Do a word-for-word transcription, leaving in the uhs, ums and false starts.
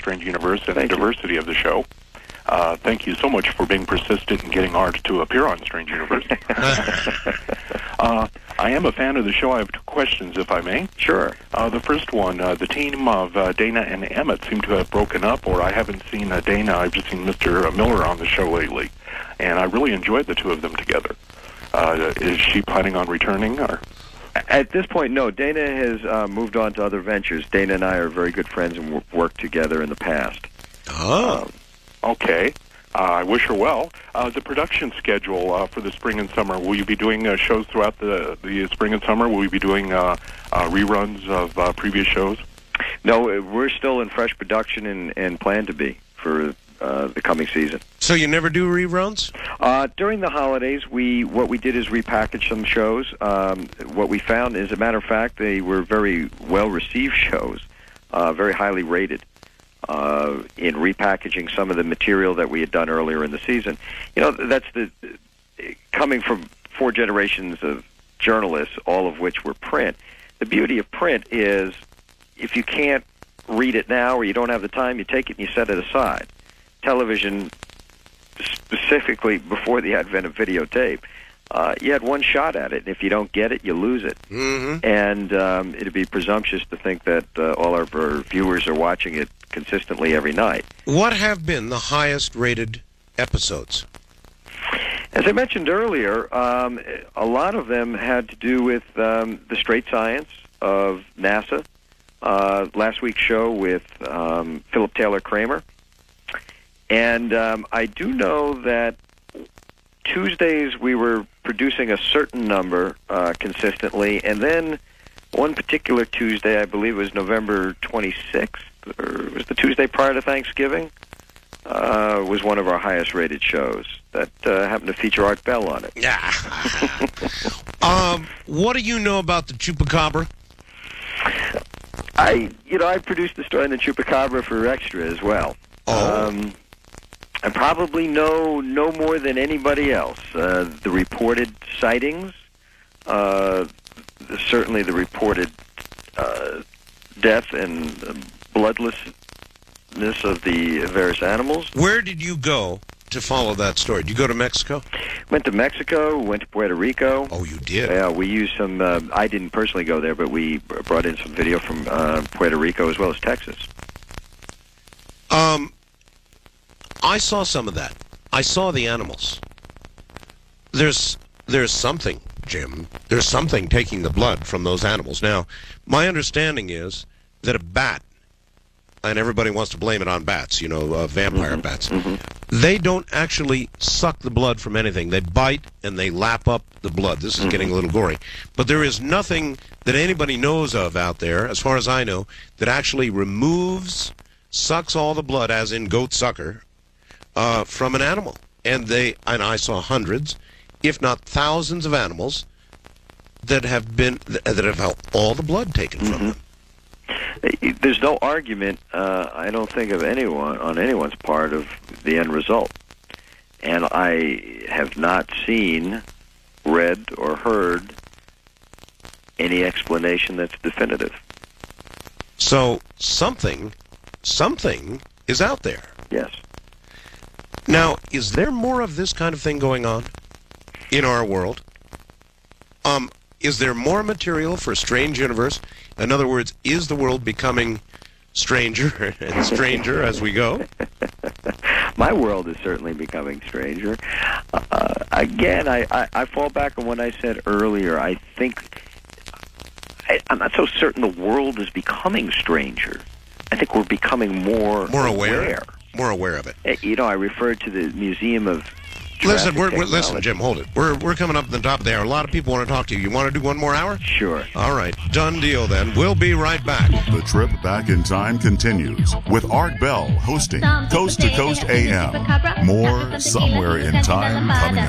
Strange Universe and Thank the you. diversity of the show. Uh, thank you so much for being persistent in getting Art to appear on Strange Universe. uh, I am a fan of the show. I have two questions, if I may. Sure. Uh, the first one, uh, the team of uh, Dana and Emmett seem to have broken up, or I haven't seen uh, Dana. I've just seen Mister Miller on the show lately, and I really enjoyed the two of them together. Uh, is she planning on returning? Or? At this point, no. Dana has uh, moved on to other ventures. Dana and I are very good friends and w- worked together in the past. Oh. Um, Okay. Uh, I wish her well. Uh, the production schedule uh, for the spring and summer, will you be doing uh, shows throughout the, the spring and summer? Will you be doing uh, uh, reruns of uh, previous shows? no, we're still in fresh production and, and plan to be for uh, the coming season. So you never do reruns? Uh, during the holidays, we what we did is repackage some shows. Um, what we found, as a matter of fact, they were very well-received shows, uh, very highly rated. Uh, in repackaging some of the material that we had done earlier in the season. You know, that's the coming from four generations of journalists, all of which were print. The beauty of print is if you can't read it now or you don't have the time, you take it and you set it aside. Television, specifically before the advent of videotape, uh, you had one shot at it, and if you don't get it, you lose it. Mm-hmm. And um, it'd be presumptuous to think that uh, all of our viewers are watching it consistently every night. What have been the highest-rated episodes? As I mentioned earlier, um, a lot of them had to do with um, the straight science of NASA. Uh, last week's show with um, Philip Taylor Kramer. And um, I do know that Tuesdays we were producing a certain number uh, consistently, and then one particular Tuesday, I believe it was November twenty-sixth, or it was the Tuesday prior to Thanksgiving, uh, was one of our highest-rated shows that uh, happened to feature Art Bell on it. Yeah. um, what do you know about the Chupacabra? I, you know, I produced the story on the Chupacabra for Extra as well. Oh. Um, I probably know no more than anybody else. Uh, the reported sightings, uh, the, certainly the reported uh, death and uh, bloodlessness of the various animals. Where did you go to follow that story? Did you go to Mexico? Went to Mexico, went to Puerto Rico. Oh, you did? Yeah, we used some, uh, I didn't personally go there, but we brought in some video from uh, Puerto Rico as well as Texas. Um, I saw some of that. I saw the animals. There's there's something, Jim. There's something taking the blood from those animals. Now, my understanding is that a bat, and everybody wants to blame it on bats, you know, uh, vampire mm-hmm. bats, mm-hmm. they don't actually suck the blood from anything. They bite and they lap up the blood. This is mm-hmm. getting a little gory. But there is nothing that anybody knows of out there, as far as I know, that actually removes, sucks all the blood, as in goat sucker, uh, from an animal. And they, and I saw hundreds, if not thousands of animals that have been, that have had all the blood taken mm-hmm. from them. There's no argument, uh, I don't think, of anyone on anyone's part of the end result. And I have not seen, read, or heard any explanation that's definitive. So something, something is out there. Yes. Now, is there more of this kind of thing going on in our world? Um, is there more material for Strange Universe? In other words, is the world becoming stranger and stranger as we go? My world is certainly becoming stranger. Uh, again, I, I, I fall back on what I said earlier. I think, I, I'm not so certain the world is becoming stranger. I think we're becoming more, more aware. aware. More aware of it. You know, I referred to the Museum of Listen, we're, we're, Technology. listen, Jim, hold it. We're we're coming up at the top of the hour. A lot of people want to talk to you. You want to do one more hour? Sure. All right, done deal then. We'll be right back. The trip back in time continues with Art Bell hosting Coast to Coast A M. More Somewhere in Time coming